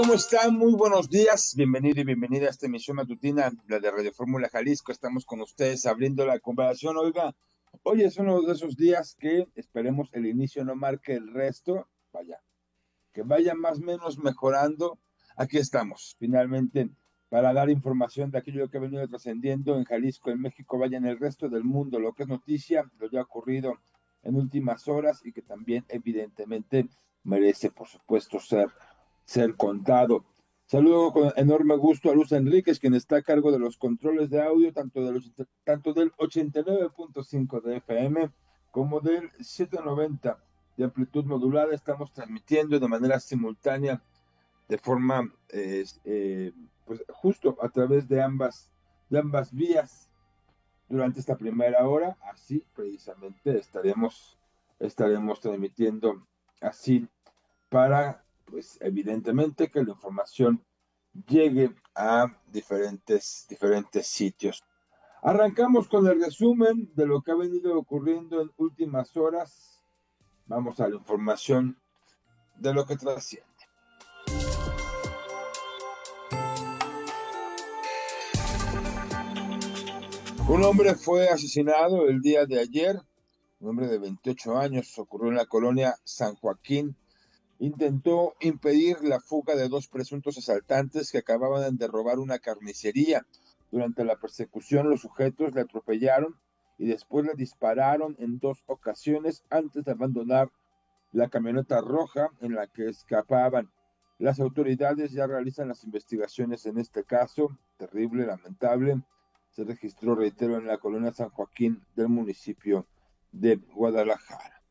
¿Cómo están? Muy buenos días. Bienvenido y bienvenida a esta emisión matutina, la de Radio Fórmula Jalisco. Estamos con ustedes abriendo la conversación. Oiga, hoy es uno de esos días que esperemos el inicio no marque el resto. Vaya, que vaya más o menos mejorando. Aquí estamos, finalmente, para dar información de aquello que ha venido trascendiendo en Jalisco, en México, vaya en el resto del mundo, lo que es noticia, lo que ha ocurrido en últimas horas y que también evidentemente merece, por supuesto, ser contado. Saludo con enorme gusto a Luz Enríquez, quien está a cargo de los controles de audio, tanto del 89.5 de FM como del 790 de amplitud modulada. Estamos transmitiendo de manera simultánea, de forma, pues justo a través de ambas vías durante esta primera hora. Así precisamente estaremos transmitiendo así para, pues evidentemente, que la información llegue a diferentes sitios. Arrancamos con el resumen de lo que ha venido ocurriendo en últimas horas. Vamos a la información de lo que trasciende. Un hombre fue asesinado el día de ayer, un hombre de 28 años, ocurrió en la colonia San Joaquín. Intentó impedir la fuga de dos presuntos asaltantes que acababan de robar una carnicería. Durante la persecución, los sujetos le atropellaron y después le dispararon en dos ocasiones antes de abandonar la camioneta roja en la que escapaban. Las autoridades ya realizan las investigaciones en este caso, terrible, lamentable. Se registró, reitero, en la colonia San Joaquín del municipio de Guadalajara.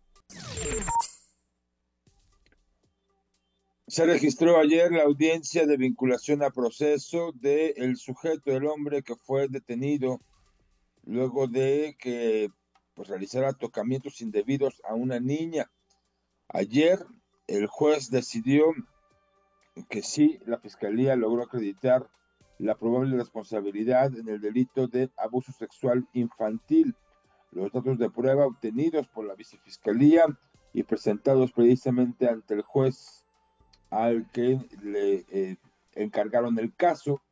Se registró ayer la audiencia de vinculación a proceso del sujeto, el hombre que fue detenido luego de que realizara tocamientos indebidos a una niña. Ayer el juez decidió que sí, la fiscalía logró acreditar la probable responsabilidad en el delito de abuso sexual infantil. Los datos de prueba obtenidos por la vicefiscalía y presentados precisamente ante el juez al que le encargaron el caso,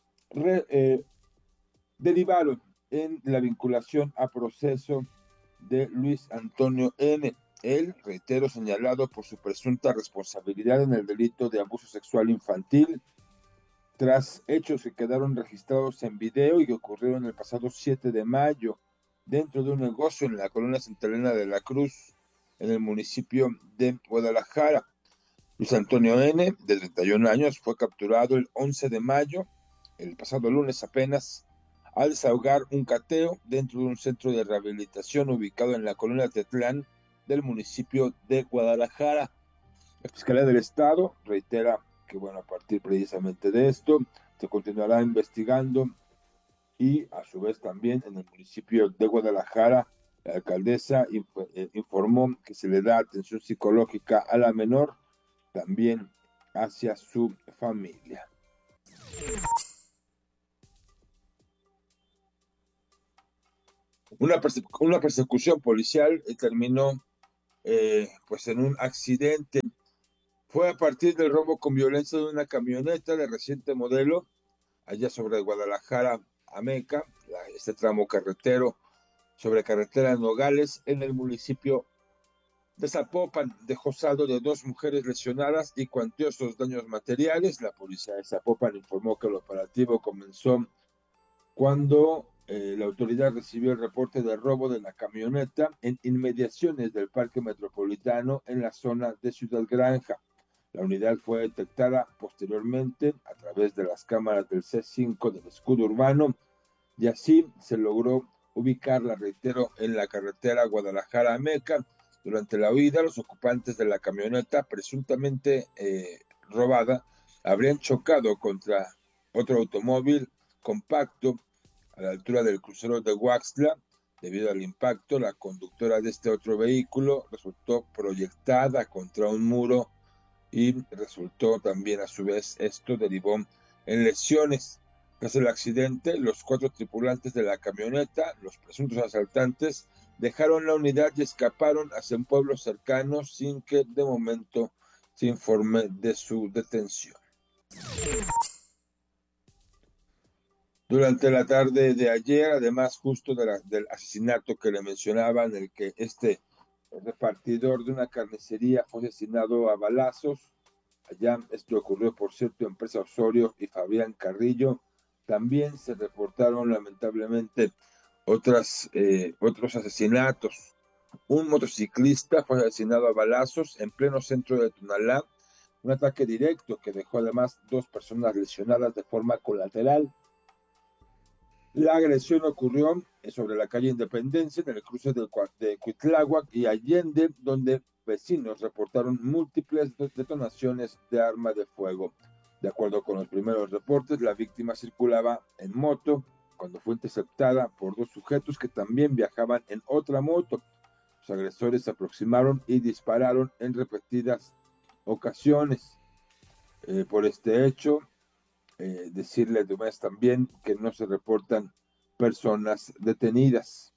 derivaron en la vinculación a proceso de Luis Antonio N. Él, reitero, señalado por su presunta responsabilidad en el delito de abuso sexual infantil, tras hechos que quedaron registrados en video y que ocurrieron el pasado 7 de mayo dentro de un negocio en la colonia Santa Elena de la Cruz, en el municipio de Guadalajara. Luis Antonio N., de 31 años, fue capturado el 11 de mayo, el pasado lunes apenas, al desahogar un cateo dentro de un centro de rehabilitación ubicado en la colonia Tetlán del municipio de Guadalajara. La Fiscalía del Estado reitera que, a partir precisamente de esto, se continuará investigando y, a su vez, también en el municipio de Guadalajara, la alcaldesa informó que se le da atención psicológica a la menor, también hacia su familia. Una persecución policial terminó en un accidente. Fue a partir del robo con violencia de una camioneta de reciente modelo, allá sobre Guadalajara a Meca, este tramo carretero sobre carretera en Nogales, en el municipio de Zapopan. Dejó saldo de dos mujeres lesionadas y cuantiosos daños materiales. La policía de Zapopan informó que el operativo comenzó cuando la autoridad recibió el reporte de robo de la camioneta en inmediaciones del Parque Metropolitano en la zona de Ciudad Granja. La unidad fue detectada posteriormente a través de las cámaras del C5 del escudo urbano y así se logró ubicarla, reitero, en la carretera Guadalajara-Meca. Durante la huida, los ocupantes de la camioneta presuntamente robada habrían chocado contra otro automóvil compacto a la altura del crucero de Huaxtla. Debido al impacto, la conductora de este otro vehículo resultó proyectada contra un muro y resultó también, a su vez, esto derivó en lesiones. Tras el accidente, los cuatro tripulantes de la camioneta, los presuntos asaltantes, dejaron la unidad y escaparon hacia un pueblo cercano sin que de momento se informe de su detención. Durante la tarde de ayer, además justo del asesinato que le mencionaba, en el que este repartidor de una carnicería fue asesinado a balazos, allá esto ocurrió, por cierto, en Presa Osorio y Fabián Carrillo, también se reportaron lamentablemente otros asesinatos. Un motociclista fue asesinado a balazos en pleno centro de Tonalá, un ataque directo que dejó además 2 personas lesionadas de forma colateral. La agresión ocurrió sobre la calle Independencia, en el cruce de Cuitláhuac y Allende, donde vecinos reportaron múltiples detonaciones de arma de fuego. De acuerdo con los primeros reportes, la víctima circulaba en moto cuando fue interceptada por 2 sujetos que también viajaban en otra moto. Los agresores se aproximaron y dispararon en repetidas ocasiones. Por este hecho, decirle además también que no se reportan personas detenidas.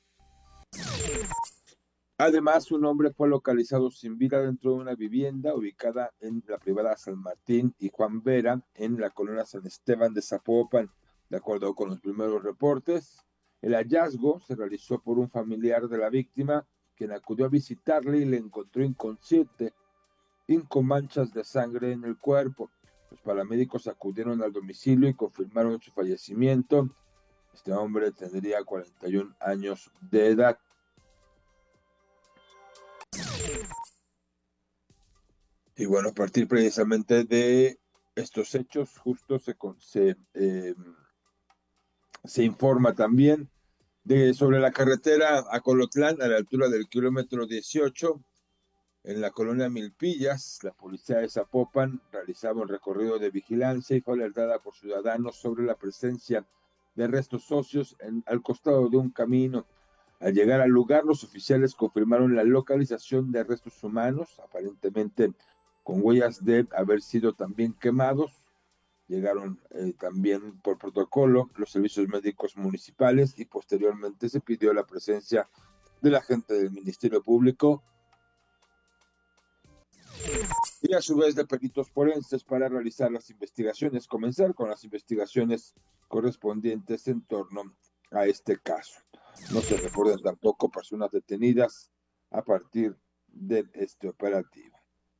Además, un hombre fue localizado sin vida dentro de una vivienda ubicada en la privada San Martín y Juan Vera, en la colonia San Esteban de Zapopan. De acuerdo con los primeros reportes, el hallazgo se realizó por un familiar de la víctima, quien acudió a visitarle y le encontró inconsciente y con manchas de sangre en el cuerpo. Los paramédicos acudieron al domicilio y confirmaron su fallecimiento. Este hombre tendría 41 años de edad. Y bueno, a partir precisamente de estos hechos, justo se informa también sobre la carretera a Colotlán, a la altura del kilómetro 18, en la colonia Milpillas. La policía de Zapopan realizaba un recorrido de vigilancia y fue alertada por ciudadanos sobre la presencia de restos óseos al costado de un camino. Al llegar al lugar, los oficiales confirmaron la localización de restos humanos, aparentemente con huellas de haber sido también quemados. Llegaron también por protocolo los servicios médicos municipales y posteriormente se pidió la presencia del agente del Ministerio Público y a su vez de peritos forenses para realizar las investigaciones, comenzar con las investigaciones correspondientes en torno a este caso. No se reportan tampoco personas detenidas a partir de este operativo.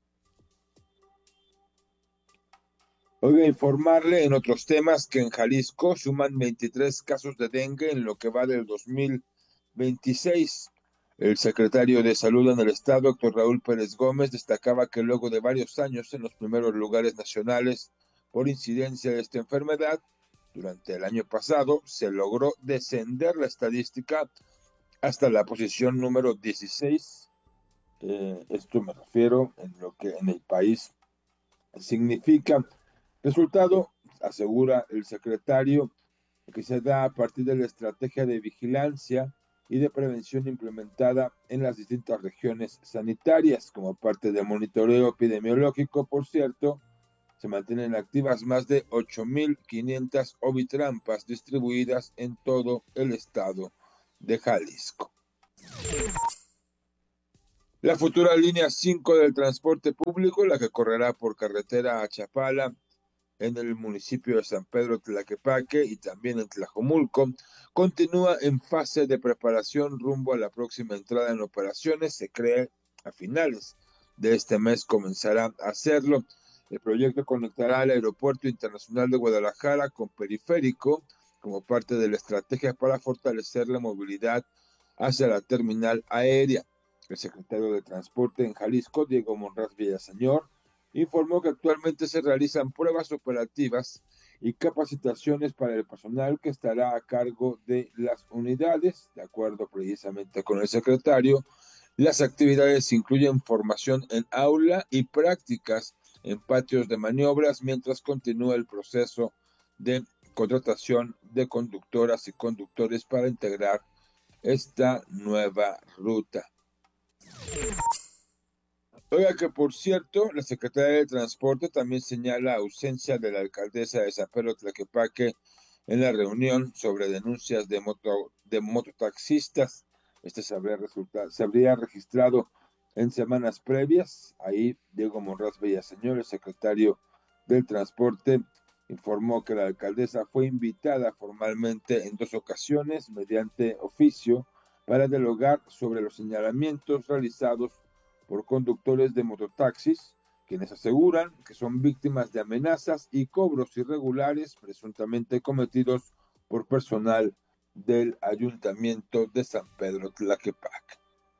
Hoy voy a informarle en otros temas que en Jalisco suman 23 casos de dengue en lo que va del 2026. El secretario de Salud en el estado, doctor Raúl Pérez Gómez, destacaba que luego de varios años en los primeros lugares nacionales por incidencia de esta enfermedad, durante el año pasado se logró descender la estadística hasta la posición número 16. Esto me refiero en lo que en el país significa. Resultado, asegura el secretario, que se da a partir de la estrategia de vigilancia y de prevención implementada en las distintas regiones sanitarias. Como parte del monitoreo epidemiológico, por cierto, se mantienen activas más de 8.500 ovitrampas distribuidas en todo el estado de Jalisco. La futura línea 5 del transporte público, la que correrá por carretera a Chapala, en el municipio de San Pedro Tlaquepaque y también en Tlajomulco, continúa en fase de preparación rumbo a la próxima entrada en operaciones. Se cree a finales de este mes comenzará a hacerlo. El proyecto conectará al Aeropuerto Internacional de Guadalajara con periférico como parte de la estrategia para fortalecer la movilidad hacia la terminal aérea. El secretario de Transporte en Jalisco, Diego Monraz Villaseñor, informó que actualmente se realizan pruebas operativas y capacitaciones para el personal que estará a cargo de las unidades. De acuerdo precisamente con el secretario, las actividades incluyen formación en aula y prácticas en patios de maniobras mientras continúa el proceso de contratación de conductoras y conductores para integrar esta nueva ruta. Oiga, que por cierto, la Secretaría de Transporte también señala ausencia de la alcaldesa de San Pedro Tlaquepaque en la reunión sobre denuncias de mototaxistas. Se habría registrado en semanas previas. Ahí Diego Monraz Villaseñor, el secretario del Transporte informó que la alcaldesa fue invitada formalmente en 2 ocasiones mediante oficio para dialogar sobre los señalamientos realizados por conductores de mototaxis, quienes aseguran que son víctimas de amenazas y cobros irregulares presuntamente cometidos por personal del Ayuntamiento de San Pedro Tlaquepaque.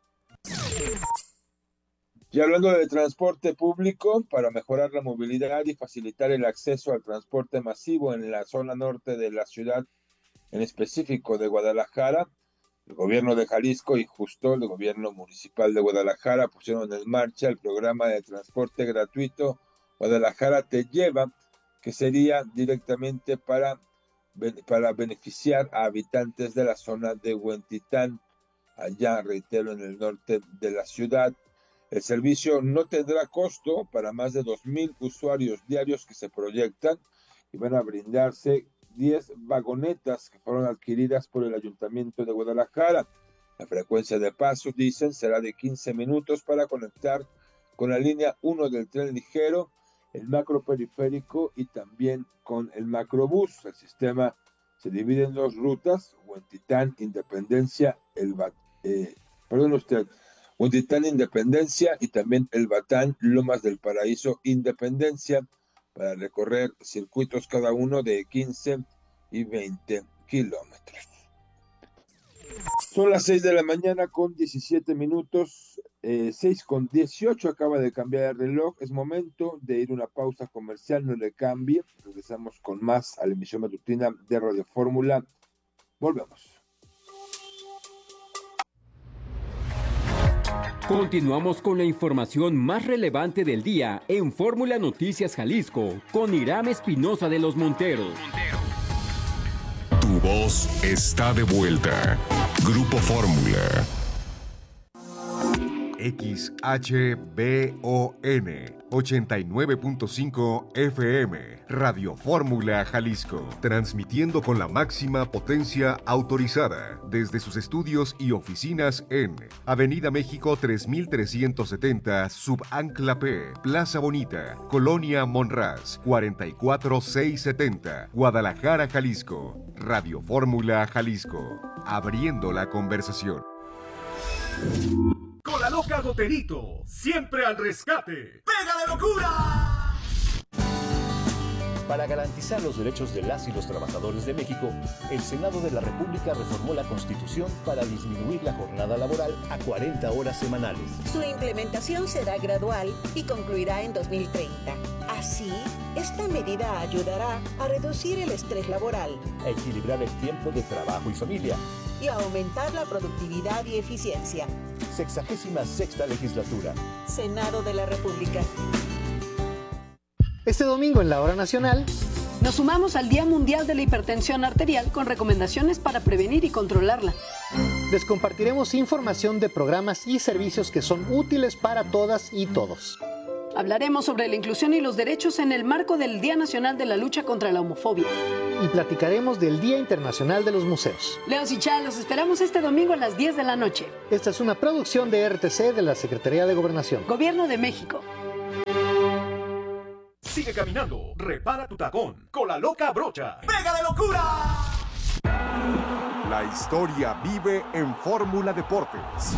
Y hablando de transporte público, para mejorar la movilidad y facilitar el acceso al transporte masivo en la zona norte de la ciudad, en específico de Guadalajara, el gobierno de Jalisco y justo el gobierno municipal de Guadalajara pusieron en marcha el programa de transporte gratuito Guadalajara Te Lleva, que sería directamente para beneficiar a habitantes de la zona de Huentitán, allá, reitero, en el norte de la ciudad. El servicio no tendrá costo para más de 2,000 usuarios diarios que se proyectan y van a brindarse 10 vagonetas que fueron adquiridas por el Ayuntamiento de Guadalajara. La frecuencia de paso, dicen, será de 15 minutos para conectar con la línea 1 del tren ligero, el macro periférico y también con el macrobús. El sistema se divide en 2 rutas, Huentitán, Independencia, Huentitán, Independencia y también El Batán, Lomas del Paraíso, Independencia, para recorrer circuitos cada uno de 15 y 20 kilómetros. Son las 6 de la mañana con 17 minutos, 6:18, acaba de cambiar el reloj. Es momento de ir a una pausa comercial, no le cambie. Regresamos con más a la emisión matutina de Radio Fórmula. Volvemos. Continuamos con la información más relevante del día en Fórmula Noticias Jalisco con Hiram Espinosa de los Monteros. Tu voz está de vuelta. Grupo Fórmula. XHBON 89.5 FM, Radio Fórmula Jalisco, transmitiendo con la máxima potencia autorizada desde sus estudios y oficinas en Avenida México 3370, Subancla P, Plaza Bonita, Colonia Monraz, 44670, Guadalajara, Jalisco. Radio Fórmula Jalisco, abriendo la conversación. Con la loca Goterito, siempre al rescate. ¡Pega de locura! Para garantizar los derechos de las y los trabajadores de México, el Senado de la República reformó la Constitución para disminuir la jornada laboral a 40 horas semanales. Su implementación será gradual y concluirá en 2030. Así, esta medida ayudará a reducir el estrés laboral, a equilibrar el tiempo de trabajo y familia y a aumentar la productividad y eficiencia. 66ª legislatura. Senado de la República. Este domingo en la Hora Nacional nos sumamos al Día Mundial de la Hipertensión Arterial con recomendaciones para prevenir y controlarla. Les compartiremos información de programas y servicios que son útiles para todas y todos. Hablaremos sobre la inclusión y los derechos en el marco del Día Nacional de la Lucha contra la Homofobia. Y platicaremos del Día Internacional de los Museos. Leos y Chá, los esperamos este domingo a las 10 de la noche. Esta es una producción de RTC de la Secretaría de Gobernación. Gobierno de México. Sigue caminando, repara tu tacón con la loca brocha. ¡Pega de locura! La historia vive en Fórmula Deportes.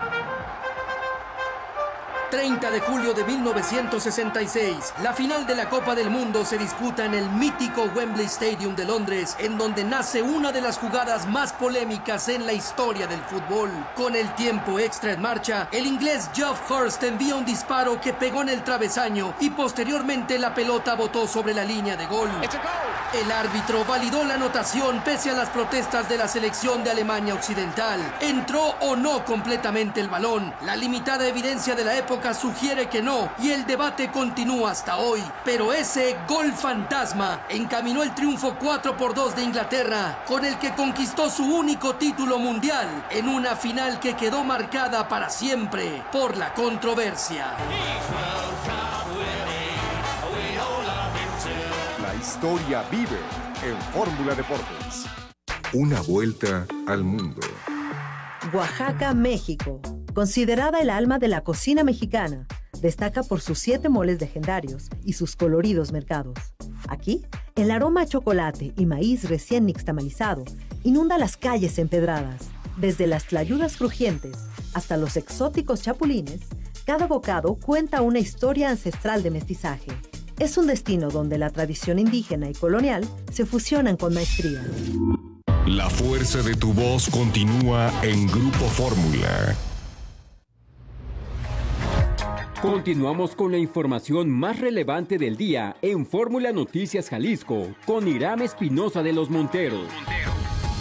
30 de julio de 1966, la final de la Copa del Mundo se disputa en el mítico Wembley Stadium de Londres, en donde nace una de las jugadas más polémicas en la historia del fútbol. Con el tiempo extra en marcha, el inglés Geoff Hurst envía un disparo que pegó en el travesaño y posteriormente la pelota botó sobre la línea de gol. El árbitro validó la anotación pese a las protestas de la selección de Alemania Occidental. ¿Entró o no completamente el balón? La limitada evidencia de la época sugiere que no, y el debate continúa hasta hoy. Pero ese gol fantasma encaminó el triunfo 4-2 de Inglaterra, con el que conquistó su único título mundial en una final que quedó marcada para siempre por la controversia. La historia vive en Fórmula Deportes. Una vuelta al mundo. Oaxaca, México. Considerada el alma de la cocina mexicana, Destaca por sus 7 moles legendarios y sus coloridos mercados. Aquí, el aroma a chocolate y maíz recién nixtamalizado inunda las calles empedradas. Desde las tlayudas crujientes hasta los exóticos chapulines, cada bocado cuenta una historia ancestral de mestizaje. Es un destino donde la tradición indígena y colonial se fusionan con maestría. La fuerza de tu voz continúa en Grupo Fórmula. Continuamos con la información más relevante del día en Fórmula Noticias Jalisco con Irán Espinosa de los Monteros.